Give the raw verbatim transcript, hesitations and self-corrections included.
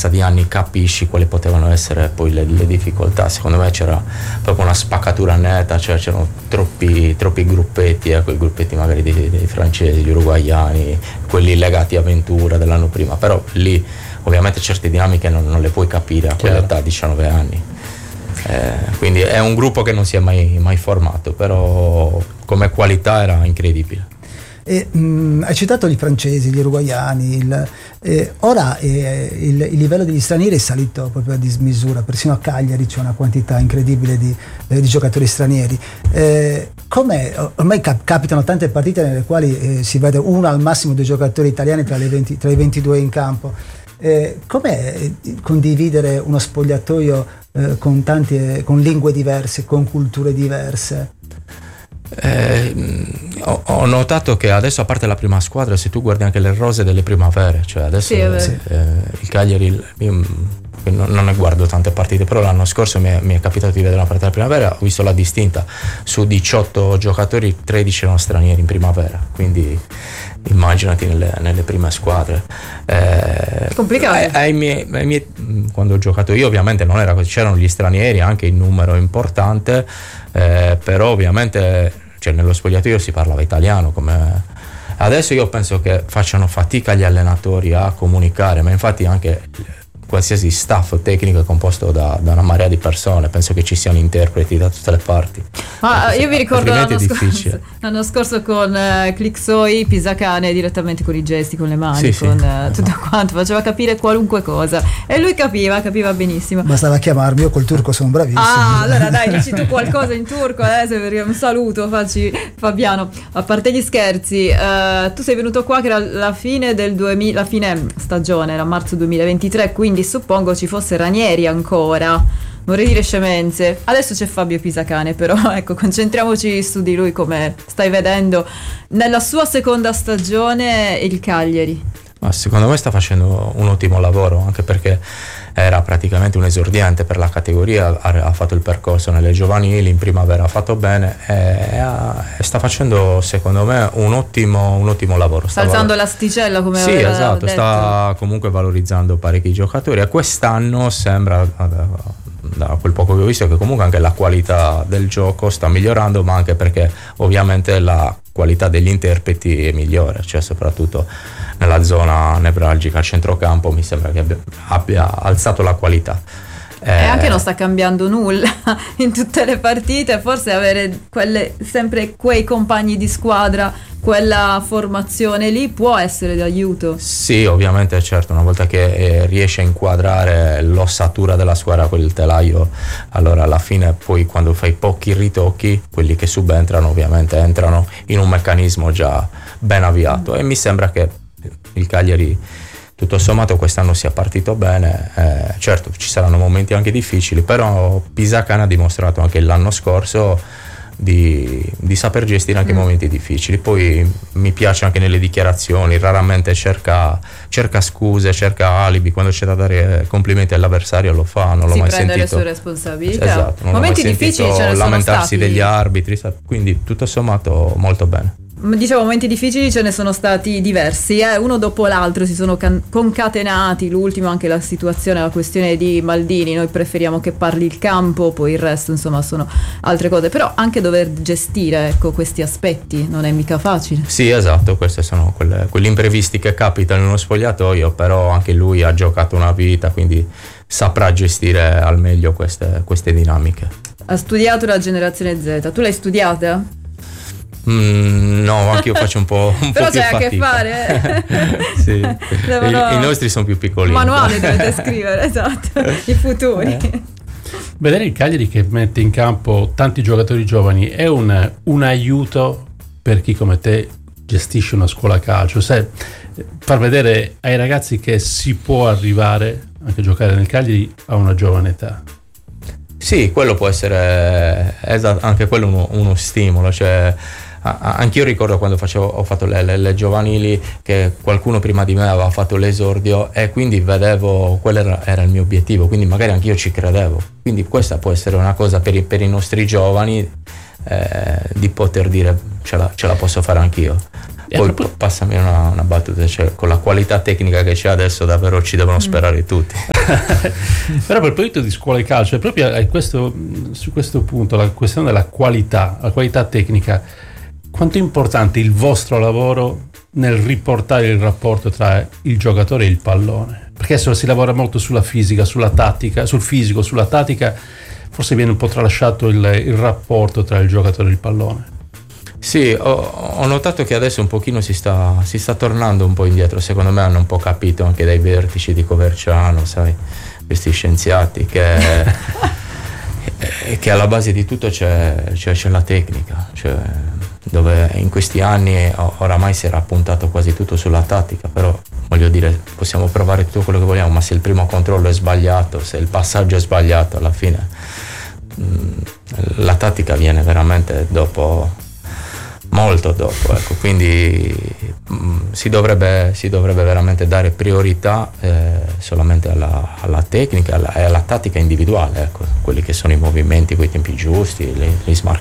distanza di anni capisci quali potevano essere poi le, le difficoltà. Secondo me c'era proprio una spaccatura netta, cioè c'erano troppi, troppi gruppetti, ecco, i gruppetti magari dei, dei francesi, gli uruguaiani, quelli legati a Ventura dell'anno prima, però lì ovviamente certe dinamiche non, non le puoi capire a quell'età, diciannove anni. Eh, quindi è un gruppo che non si è mai, mai formato, però come qualità era incredibile. E, mh, hai citato i francesi, gli uruguaiani, il, eh, ora eh, il, il livello degli stranieri è salito proprio a dismisura, persino a Cagliari c'è una quantità incredibile di, eh, di giocatori stranieri. Eh, com'è? Ormai cap- capitano tante partite nelle quali eh, si vede uno al massimo dei giocatori italiani tra, le venti, tra i ventidue in campo. Eh, com'è condividere uno spogliatoio eh, con, tanti, con lingue diverse, con culture diverse? Eh, ho, ho notato che adesso, a parte la prima squadra, se tu guardi anche le rose delle primavere, cioè adesso sì, eh, eh, il Cagliari, io non, non ne guardo tante partite, però l'anno scorso mi è, mi è capitato di vedere una partita della primavera, ho visto la distinta, su diciotto giocatori tredici erano stranieri in primavera, quindi immaginati nelle, nelle prime squadre. Eh, complicato. Ai, ai miei, ai miei, quando ho giocato io ovviamente non era così, c'erano gli stranieri anche in numero importante, eh, però ovviamente, cioè, nello spogliatoio si parlava italiano. Come adesso io penso che facciano fatica gli allenatori a comunicare, ma infatti anche qualsiasi staff tecnico è composto da, da una marea di persone, penso che ci siano interpreti da tutte le parti. Ah, io mi ricordo l'anno scorso, l'anno scorso con uh, Clixoi, Pisacane direttamente con i gesti, con le mani, sì, con sì. Uh, tutto quanto, faceva capire qualunque cosa e lui capiva, capiva benissimo. Bastava chiamarmi, io col turco sono bravissimo. Ah, allora dai, dici tu qualcosa in turco adesso, perché un saluto, facci Fabiano. A parte gli scherzi, uh, tu sei venuto qua che era la fine del duemila, la fine stagione, era marzo duemilaventitré, quindi suppongo ci fosse Ranieri ancora. Vorrei dire scemenze. Adesso c'è Fabio Pisacane, però ecco, concentriamoci su di lui, come stai vedendo nella sua seconda stagione il Cagliari. Ma secondo me sta facendo un ottimo lavoro, anche perché era praticamente un esordiente per la categoria, ha, ha fatto il percorso nelle giovanili, in primavera ha fatto bene e, e sta facendo secondo me un ottimo, un ottimo lavoro. Sta alzando val- l'asticella, come sì, aveva esatto, detto. Sta comunque valorizzando parecchi giocatori e quest'anno sembra, da quel poco che ho visto, che comunque anche la qualità del gioco sta migliorando, ma anche perché ovviamente la qualità degli interpreti è migliore, cioè soprattutto nella zona nevralgica, al centrocampo mi sembra che abbia, abbia alzato la qualità. E eh, anche non sta cambiando nulla in tutte le partite, forse avere quelle, sempre quei compagni di squadra, quella formazione lì può essere d'aiuto. Sì, ovviamente, certo, una volta che eh, riesce a inquadrare l'ossatura della squadra, quel telaio, allora alla fine poi quando fai pochi ritocchi, quelli che subentrano ovviamente entrano in un meccanismo già ben avviato mm. e mi sembra che il Cagliari tutto sommato quest'anno sia partito bene, eh, certo ci saranno momenti anche difficili, però Pisacane ha dimostrato anche l'anno scorso di, di saper gestire anche mm. momenti difficili. Poi mi piace anche nelle dichiarazioni, raramente cerca, cerca scuse, cerca alibi, quando c'è da dare complimenti all'avversario lo fa, non l'ho si mai prende sentito. le sue responsabilità. Esatto, non momenti l'ho mai difficili ce ne sono lamentarsi stati. degli arbitri, quindi tutto sommato molto bene. Dicevo, momenti difficili ce ne sono stati diversi, eh? Uno dopo l'altro si sono can- concatenati, l'ultimo anche la situazione, la questione di Maldini, noi preferiamo che parli il campo, poi il resto insomma sono altre cose, però anche dover gestire, ecco, questi aspetti non è mica facile. Sì, esatto, questi sono quelle, quegli imprevisti che capitano in uno spogliatoio, però anche lui ha giocato una vita, quindi saprà gestire al meglio queste, queste dinamiche. Ha studiato la generazione Z, tu l'hai studiata? Mm, no, anche io faccio un po', un però po' più c'è fatica. a che fare, eh? Sì. Devono... I, I nostri sono più piccolini. Manuale dovete scrivere, esatto, i futuri. Eh. Vedere il Cagliari che mette in campo tanti giocatori giovani è un, un aiuto per chi come te gestisce una scuola calcio, sai, far vedere ai ragazzi che si può arrivare anche a giocare nel Cagliari a una giovane età. Sì, quello può essere esatto, anche quello uno, uno stimolo, cioè anch'io ricordo quando facevo, ho fatto le, le, le giovanili, che qualcuno prima di me aveva fatto l'esordio e quindi vedevo, quello era, era il mio obiettivo, quindi magari anch'io ci credevo, quindi questa può essere una cosa per i, per i nostri giovani, eh, di poter dire ce la, ce la posso fare anch'io. E Poi proprio... passami una, una battuta, cioè, con la qualità tecnica che c'è adesso davvero ci devono sperare mm. tutti. Però a proposito di scuola di calcio, è proprio a questo, su questo punto la questione della qualità, la qualità tecnica, quanto è importante il vostro lavoro nel riportare il rapporto tra il giocatore e il pallone? Perché adesso si lavora molto sulla fisica, sulla tattica, sul fisico, sulla tattica, forse viene un po' tralasciato il, il rapporto tra il giocatore e il pallone. Sì, ho, ho notato che adesso un pochino si sta, si sta tornando un po' indietro, secondo me hanno un po' capito anche dai vertici di Coverciano, sai, questi scienziati che, che alla base di tutto c'è, c'è, c'è la tecnica, cioè, dove in questi anni oramai si era puntato quasi tutto sulla tattica, però voglio dire, possiamo provare tutto quello che vogliamo, ma se il primo controllo è sbagliato, se il passaggio è sbagliato, alla fine mh, la tattica viene veramente dopo, molto dopo, ecco. Quindi mh, si, dovrebbe, si dovrebbe veramente dare priorità eh, solamente alla, alla tecnica alla, e alla tattica individuale, ecco, quelli che sono i movimenti, quei tempi giusti, le, le smart